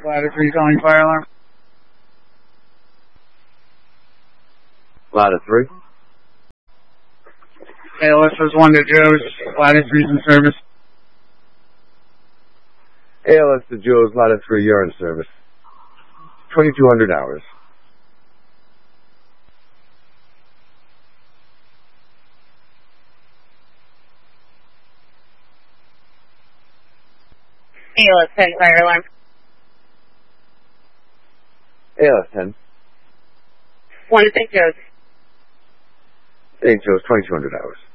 Ladder 3 calling fire alarm. Ladder 3. ALS is 1 to Joe's. Ladder 3's in service. ALS to Joe's, Ladder 3, you're in service. 2200 hours. ALS 10 fire alarm. ALS 10. 1 to St. Joe's. St. Joe's, 2200 hours.